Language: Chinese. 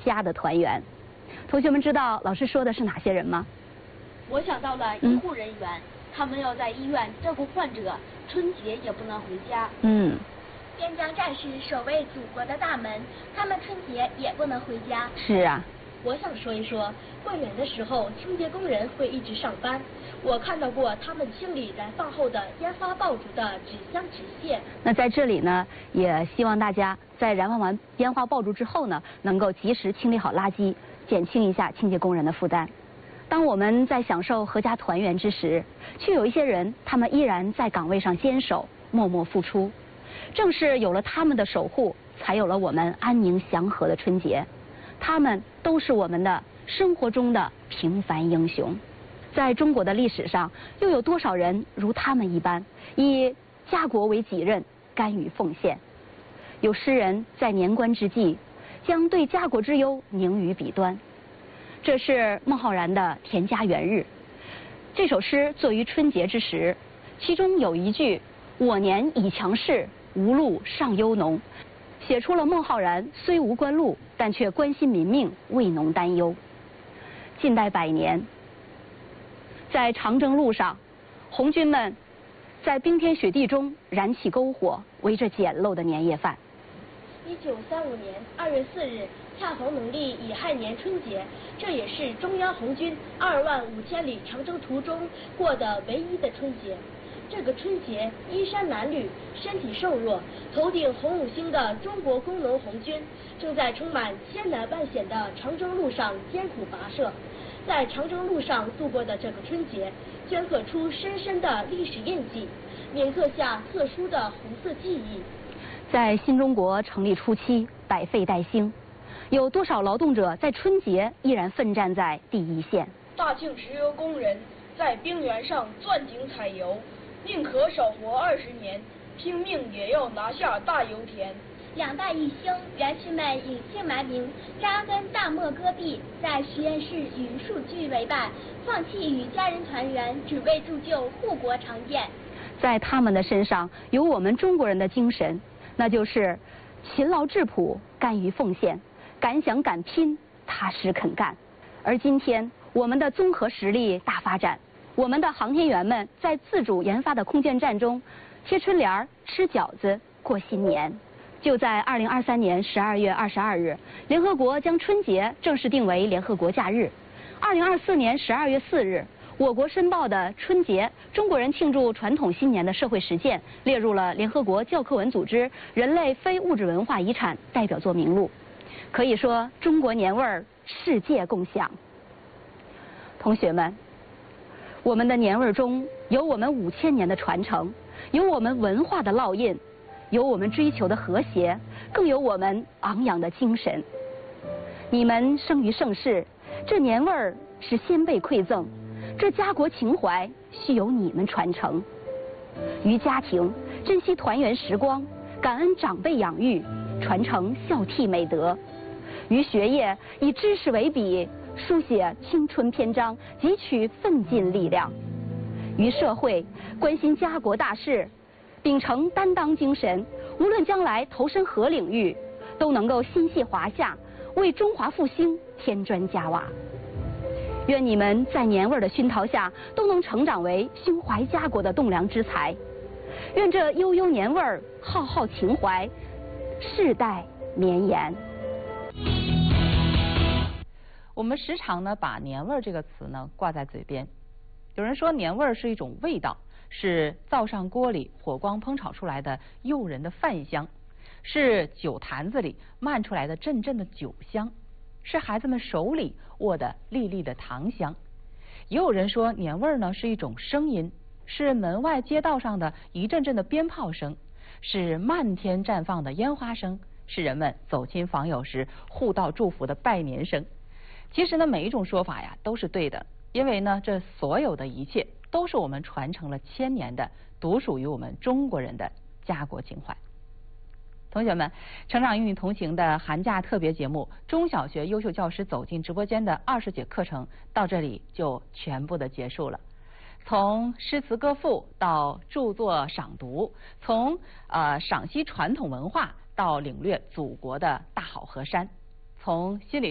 家的团圆。同学们知道老师说的是哪些人吗？ 我想到了医护人员，他们要在医院照顾患者，春节也不能回家。 边疆战士守卫祖国的大门，他们春节也不能回家。 是啊。 我想说一说，过年的时候，清洁工人会一直上班。我看到过他们清理燃放后的烟花爆竹的纸箱纸屑。 那在这里呢，也希望大家在燃放完烟花爆竹之后呢，能够及时清理好垃圾，减轻一下清洁工人的负担。当我们在享受阖家团圆之时，却有一些人，他们依然在岗位上坚守，默默付出。正是有了他们的守护，才有了我们安宁祥和的春节。他们都是我们的生活中的平凡英雄。在中国的历史上，又有多少人如他们一般，以家国为己任，甘于奉献？有诗人在年关之际，将对家国之忧凝于笔端。这是孟浩然的《田家园日》。这首诗作于春节之时，其中有一句“我年已强势，无路尚忧农”，写出了孟浩然虽无官禄，但却关心民命，为农担忧。近代100年，在长征路上，红军们在冰天雪地中燃起篝火，围着简陋的年夜饭。 1935年2月4日，恰逢农历乙亥年春节，这也是中央红军25000里长征途中过的唯一的春节。这个春节，衣衫褴褛、身体瘦弱、头顶红5星的中国工农红军，正在充满艰难万险的长征路上艰苦跋涉。在长征路上度过的这个春节，将刻出深深的历史印记，铭刻下特殊的红色记忆。 在新中国成立初期，百废待兴，有多少劳动者在春节依然奋战在第一线？ 大庆石油工人在冰原上钻井采油，宁可少活20年，拼命也要拿下大油田。 2大一星原士们隐姓埋名，扎根大漠戈壁，在实验室与数据为伴，放弃与家人团圆，只为铸就护国长剑。 在他们的身上有我们中国人的精神，那就是勤劳质朴、甘于奉献、敢想敢拼、踏实肯干。而今天，我们的综合实力大发展，我们的航天员们在自主研发的空间站中贴春联、吃饺子、过新年。就在2023年12月22日，联合国将春节正式定为联合国假日。2024年12月4日，我国申报的春节中国人庆祝传统新年的社会实践列入了联合国教科文组织人类非物质文化遗产代表作名录。可以说，中国年味儿世界共享。同学们，我们的年味儿中有我们5000年的传承，有我们文化的烙印，有我们追求的和谐，更有我们昂扬的精神。你们生于盛世，这年味儿是先辈馈赠，这家国情怀需由你们传承。于家庭，珍惜团圆时光，感恩长辈养育，传承孝悌美德；于学业，以知识为笔，书写青春篇章，汲取奋进力量；于社会，关心家国大事，秉承担当精神，无论将来投身何领域，都能够心系华夏，为中华复兴添砖加瓦。愿你们在年味儿的熏陶下，都能成长为胸怀家国的栋梁之才。愿这悠悠年味儿、浩浩情怀，世代绵延。 我们时常呢把年味儿这个词呢挂在嘴边。有人说年味儿是一种味道，是灶上锅里火光烹炒出来的诱人的饭香，是酒坛子里漫出来的阵阵的酒香，是孩子们手里握的粒粒的糖香。也有人说年味儿呢是一种声音，是门外街道上的一阵阵的鞭炮声，是漫天绽放的烟花声，是人们走亲访友时互道祝福的拜年声。其实呢，每一种说法呀都是对的，因为呢，这所有的一切都是我们传承了千年的，独属于我们中国人的家国情怀。同学们，成长与你同行的寒假特别节目《中小学优秀教师走进直播间》的20节课程到这里就全部的结束了。从诗词歌赋到著作赏读，从赏析传统文化到领略祖国的大好河山，从心理